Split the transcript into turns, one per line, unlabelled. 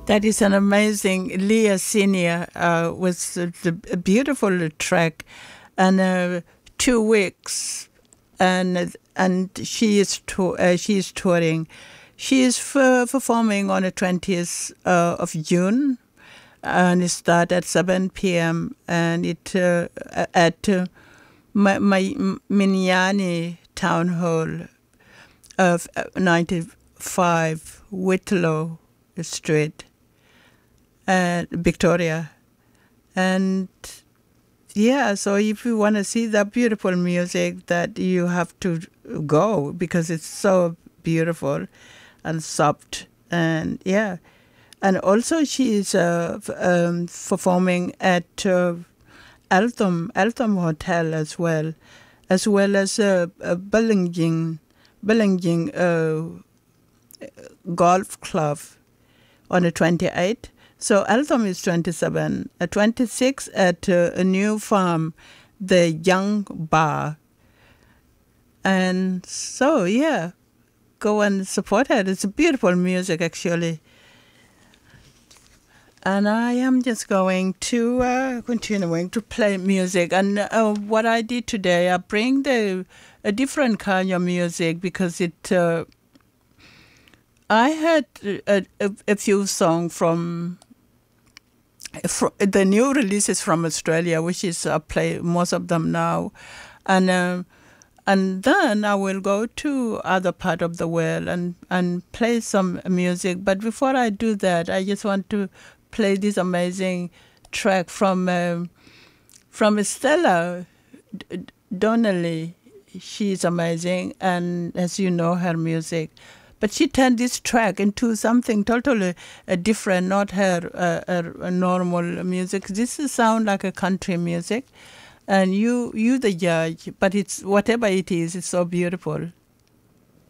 That is an amazing Leah Senior with a beautiful track, and 2 weeks, and she is touring. She is performing on the 20th of June, and it starts at 7 p.m. and it at Minyani Town Hall of 95 Whitlow Street, Victoria. And yeah, so if you want to see that beautiful music, that you have to go, because it's so beautiful and soft. And yeah, and also she is performing at Eltham Hotel as well as Bellinging Golf Club on the 28th. So Eltham is 27, 26 at a new farm, the Young Bar. And so, yeah, go and support her. It's beautiful music, actually. And I am just going to continuing to play music. And what I did today, I bring a different kind of music, because I had a few songs from the new releases from Australia, which is I play most of them now, and then I will go to other part of the world and play some music. But before I do that, I just want to play this amazing track from Stella Donnelly. She's amazing, and as you know, her music. But she turned this track into something totally different, not her normal music. This is sound like a country music, and you the judge. But it's whatever it is, it's so beautiful.